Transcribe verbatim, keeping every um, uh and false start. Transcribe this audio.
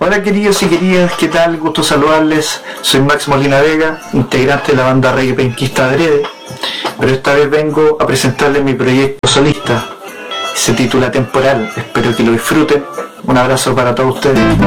Hola queridos y queridas, ¿qué tal? Gusto saludarles. Soy Max Molina Vega, integrante de la banda reggae penquista Adrede, pero esta vez vengo a presentarles mi proyecto solista. Se titula Temporal, espero que lo disfruten. Un abrazo para todos ustedes.